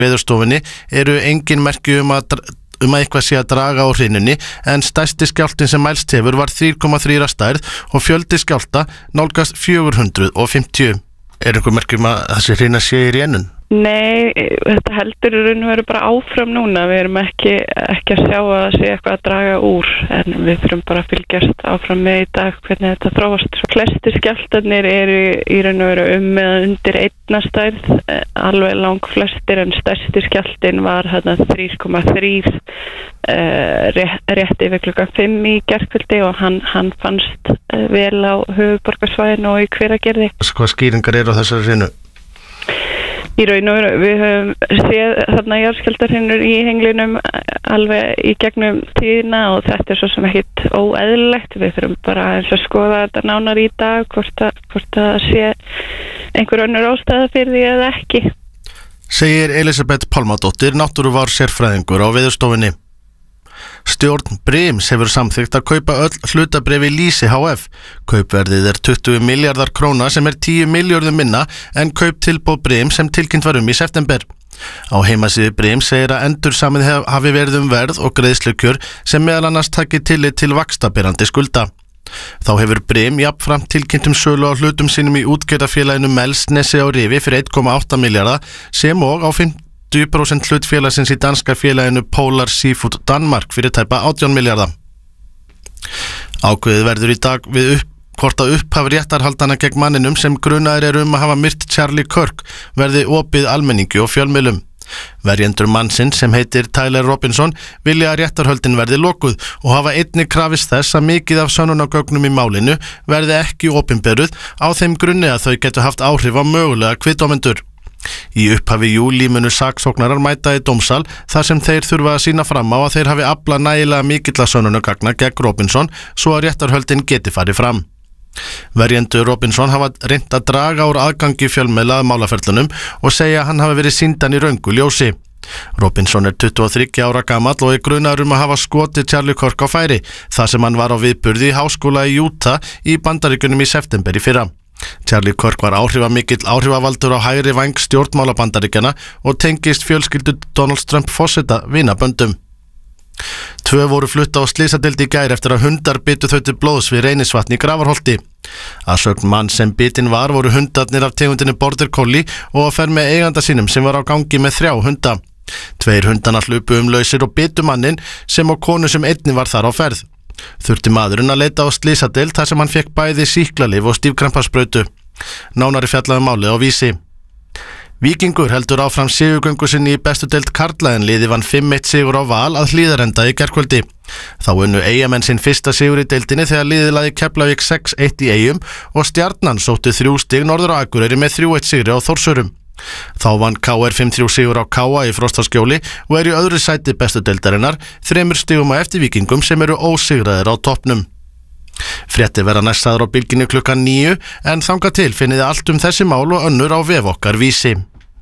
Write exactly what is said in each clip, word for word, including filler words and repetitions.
Veðurstofunni eru engin merki um að um að eitthvað sé að draga á hrynunni, en stærsti skjálftinn sem mælst hefur var þrjú komma þrjú að stærð og fjöldi skjálfta nálgast fjögur hundruð og fimmtíu. Er einhver merki um að þessi hrina sé í rénun? Nei, þetta heldur í raun og veru bara áfram núna. Við erum ekki, ekki að sjá að það sé eitthvað að draga úr, en við þurfum bara að fylgjast áfram með í dag hvernig þetta þróast. Flestir skjálftarnir eru í raun og veru um eða undir einna stærð, alveg lang flestir, en stærsti skjálftinn var þarna þrjú komma þrjú uh, rétt, rétt yfir klukkan fimm í gærkvöldi og hann, hann fannst uh, vel á höfuðborgarsvæðinu og í Hveragerði. Hvað skýringar eru á þessari hrinu? Í raun og veru, við höfum séð þarna jarðskjálftahrinur í henglinum alveg í gegnum tíðina og þetta er svo sem ekkit óeðlilegt. Við þurfum bara eins að skoða þetta nánar í dag, hvort að, hvort að sé einhver önnur ástæða fyrir því eða ekki. Segir Elísabet Pálmadóttir, náttúruvár sérfræðingur á Veðurstofunni. Stjórn Brims hefur samþykkt að kaupa öll hlutabréf í Lýsi H F. Kaupverðið er tuttugu milljarðar króna sem er tíu milljörðum minna en kauptilboð Brims sem tilkynnt var um í september. Á heimasíðu Brims segir að endursamið hafi verið um verð og greiðslukjör sem meðal annars taki tillit til vaxtaberandi skulda. Þá hefur Brim jafnframt tilkynnt um sölu á hlutum sínum í útgerðarfélaginu Melsnesi á Rifi fyrir einn komma átta milljarða sem og á fimmtíu prósent hlut félagsins í danska félaginu Polar Seafood Danmark fyrir tæpa átján milljarða. Ákveðið verður í dag við upp, hvort að upphaf réttarhaldana gegn manninum sem grunaðir eru um að hafa myrt Charlie Kirk verði opið almenningi og fjölmiðlum. Verjendur mannsins sem heitir Tyler Robinson vilja að réttarhöldin verði lokuð og hafa einnig krafist þess að mikið af sönnunargögnum í málinu verði ekki opinberuð á þeim grunni að þau getur haft áhrif á mögulega kviðdómendur. Í upphafi júlí munu saksóknarar mæta í dómsal þar sem þeir þurfa að sýna fram á að þeir hafi aflað nægilega mikilla sönnunargagna gegn Robinson svo að réttarhöldin geti farið fram. Verjendur Robinson hafa reynt að draga úr aðgangi fjölmiðla að málaferlunum og segja að hann hafi verið sýndan í röngu ljósi. Robinson er tuttugu og þriggja ára gamall og er grunaður um að hafa skotið Charlie Kirk á færi þar sem hann var á viðburði í háskóla í Utah í Bandaríkjunum í september í fyrra. Charlie Kirk var áhrifamikill áhrifavaldur á hægri væng stjórnmála Bandaríkjanna og tengist fjölskyldu Donald Trump forseta vinaböndum. Tvö voru flutta á slysadeild í gær eftir að hundar bitu þau til blóðs við Reynisvatn í Grafarholti. Að sögn mann sem bitinn var voru hundarnir af tegundinni Border Collie og að fer með eiganda sínum sem var á gangi með þrjá hunda. Tveir hundana hlupu um lausir og bitu mannin sem og konu sem einnig var þar á ferð. Þurfti maðurinn að leita á slysadeild þar sem hann fekk bæði sýklalyf og stífkrampasprautu. Nánari fjallaði málið á Vísi. Víkingur heldur áfram sigurgöngu sinni í bestu deild karla en liðið vann fimm eitt sigur á Val að Hlíðarenda í gærkvöldi. Þá unnu Eyjamenn sinn fyrsta sigur í deildinni þegar liðið lagði Keflavík sex eitt í Eyjum og Stjarnan sótti þrjú stig norður á Akureyri með þrjú eitt sigri á Þórsurum. Þá vann K R fimm þrjú sigur á K A í Frostaskjóli og er í öðru sæti bestu deildarinnar, þremur stigum á eftir Víkingum sem eru ósigraðir á toppnum. Fréttir verða næst sagðar á Bylgjunni klukkan níu en þangað til finnið allt um þessi mál og önnur á vef okkar Vísi.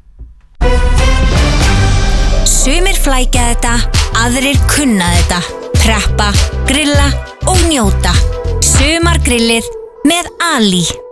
Sumir flækja þetta, aðrir kunna þetta. Preppa, grilla og njóta. Sumargrillið með Ali.